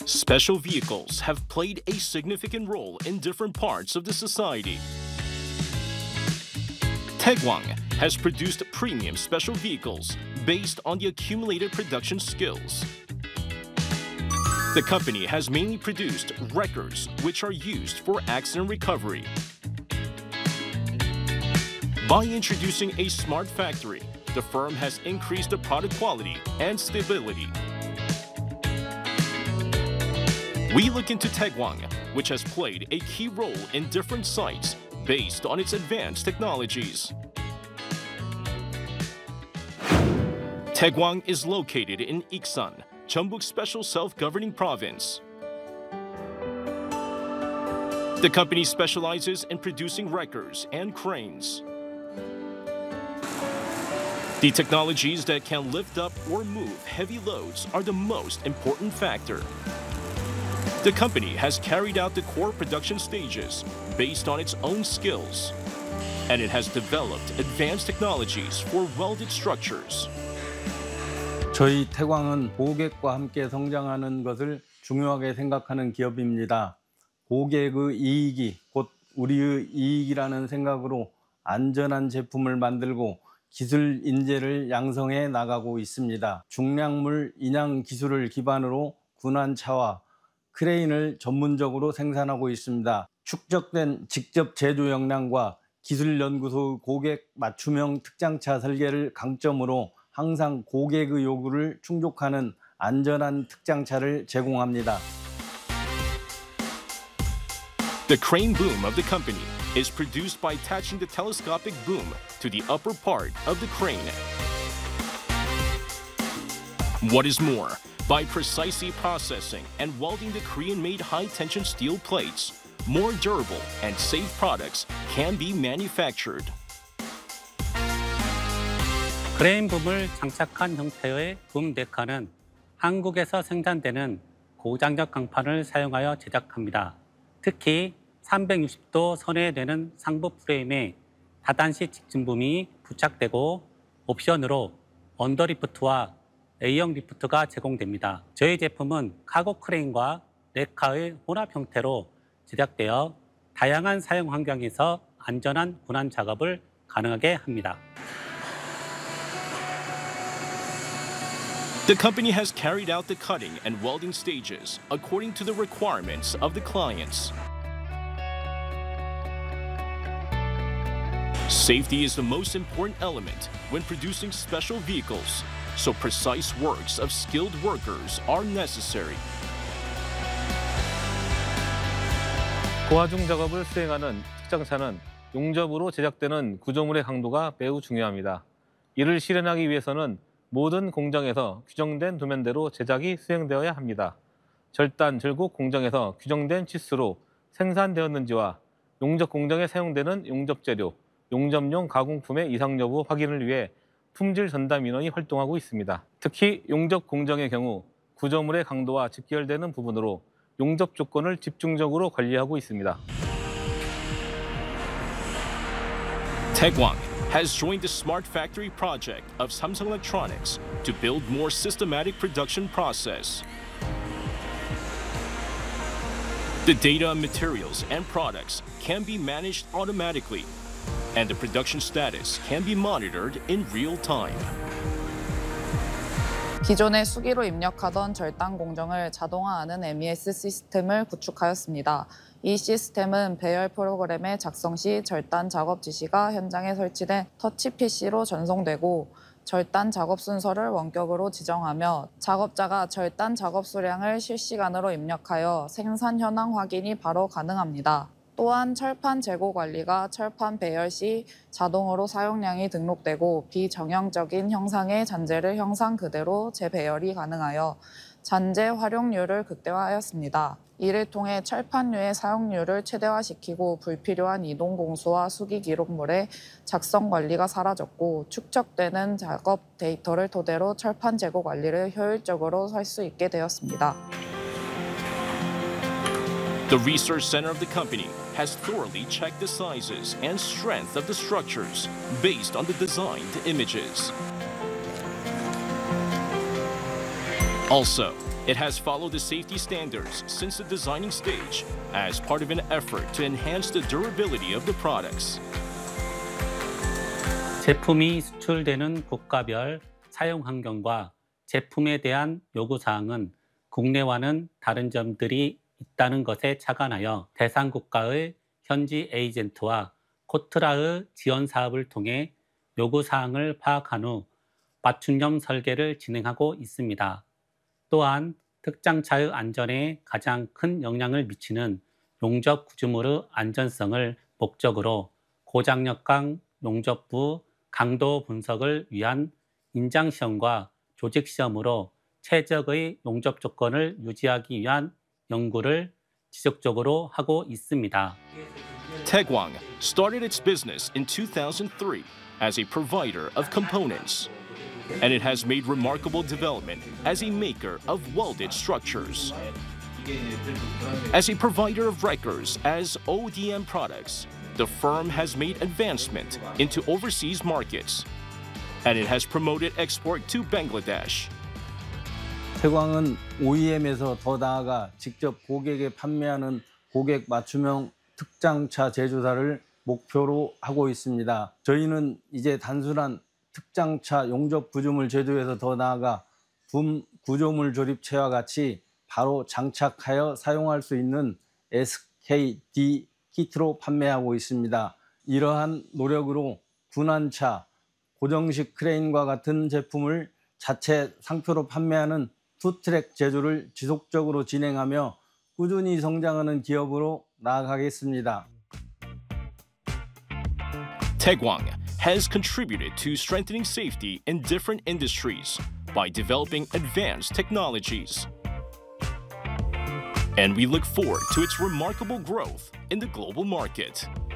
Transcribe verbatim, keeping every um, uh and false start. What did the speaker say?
Special vehicles have played a significant role in different parts of the society. Taegwang has produced premium special vehicles based on the accumulated production skills. The company has mainly produced wreckers, which are used for accident recovery. By introducing a smart factory, the firm has increased the product quality and stability. We look into Taegwang, which has played a key role in different sites based on its advanced technologies. Taegwang is located in Iksan, Jeonbuk Special Self-Governing Province. The company specializes in producing wreckers and cranes. The technologies that can lift up or move heavy loads are the most important factor. The company has carried out the core production stages based on its own skills, and it has developed advanced technologies for welded structures. 저희 태광은 고객과 함께 성장하는 것을 중요하게 생각하는 기업입니다. 고객의 이익이 곧 우리의 이익이라는 생각으로 안전한 제품을 만들고 기술 인재를 양성해 나가고 있습니다. 중량물 인양 기술을 기반으로 군환차와 크레인을 전문적으로 생산하고 있습니다. 축적된 직접 제조 역량과 기술연구소 고객 맞춤형 특장차 설계를 강점으로 항상 고객의 요구를 충족하는 안전한 특장차를 제공합니다. The crane boom of the company is produced by attaching the telescopic boom to the upper part of the crane. What is more, by precisely processing and welding the Korean-made high-tension steel plates, more durable and safe products can be manufactured. 크레인 붐을 장착한 형태의 붐 데카는 한국에서 생산되는 고장력 강판을 사용하여 제작합니다. 특히 삼백육십 도 선회되는 상부 프레임에 다단시 직진붐이 부착되고 옵션으로 언더리프트와 A형 리프트가 제공됩니다. 저희 제품은 카고 크레인과 레카의 혼합 형태로 제작되어 다양한 사용 환경에서 안전한 군환 작업을 가능하게 합니다. The company has carried out the cutting and welding stages according to the requirements of the clients. Safety is the most important element when producing special vehicles, so precise works of skilled workers are necessary. 고하중 작업을 수행하는 특장차는 용접으로 제작되는 구조물의 강도가 매우 중요합니다. 이를 실현하기 위해서는 모든 공정에서 규정된 도면대로 제작이 수행되어야 합니다. 절단, 절곡 공정에서 규정된 치수로 생산되었는지와 용접 공정에 사용되는 용접 재료, 용접용 가공품의 이상 여부 확인을 위해 품질 전담 인원이 활동하고 있습니다. 특히 용접 공정의 경우 구조물의 강도와 직결되는 부분으로 용접 조건을 집중적으로 관리하고 있습니다. Taegwang has joined the Smart Factory project of Samsung Electronics to build more systematic production process. The data on materials and products can be managed automatically, and the production status can be monitored in real time. 기존의 수기로 입력하던 절단 공정을 자동화하는 엠이에스 시스템을 구축하였습니다. 이 시스템은 배열 프로그램의 작성 시 절단 작업 지시가 현장에 설치된 터치 피시로 전송되고 절단 작업 순서를 원격으로 지정하며 작업자가 절단 작업 수량을 실시간으로 입력하여 생산 현황 확인이 바로 가능합니다. 또한 철판 재고 관리가 철판 배열 시 자동으로 사용량이 등록되고 비정형적인 형상의 잔재를 형상 그대로 재배열이 가능하여 잔재 활용률을 극대화하였습니다. 이를 통해 철판류의 사용률을 최대화시키고 불필요한 이동 공수와 수기 기록물의 작성 관리가 사라졌고 축적되는 작업 데이터를 토대로 철판 재고 관리를 효율적으로 할 수 있게 되었습니다. The research center of the company has thoroughly checked the sizes and strength of the structures based on the designed images. Also, it has followed the safety standards since the designing stage as part of an effort to enhance the durability of the products. 제품이 수출되는 국가별 사용 환경과 제품에 대한 요구사항은 국내와는 다른 점들이 있다는 것에 착안하여 대상 국가의 현지 에이전트와 코트라의 지원 사업을 통해 요구사항을 파악한 후 맞춤형 설계를 진행하고 있습니다. 또한 특장차의 안전에 가장 큰 영향을 미치는 용접 구조물의 안전성을 목적으로 고장력강 용접부 강도 분석을 위한 인장시험과 조직시험으로 최적의 용접 조건을 유지하기 위한 연구를 지속적으로 하고 있습니다. Taegwang started its business in two thousand three as a provider of components, and it has made remarkable development as a maker of welded structures. As a provider of wreckers as O D M products, the firm has made advancement into overseas markets, and it has promoted export to Bangladesh. 태광은 오이엠에서 더 나아가 직접 고객에 판매하는 고객 맞춤형 특장차 제조사를 목표로 하고 있습니다. 저희는 이제 단순한 특장차 용접 구조물 제조에서 더 나아가 붐 구조물 조립체와 같이 바로 장착하여 사용할 수 있는 에스케이디 키트로 판매하고 있습니다. 이러한 노력으로 군환차, 고정식 크레인과 같은 제품을 자체 상표로 판매하는 투트랙 제조를 지속적으로 진행하며 꾸준히 성장하는 기업으로 나아가겠습니다. Taegwang has contributed to strengthening safety in different industries by developing advanced technologies. And we look forward to its remarkable growth in the global market.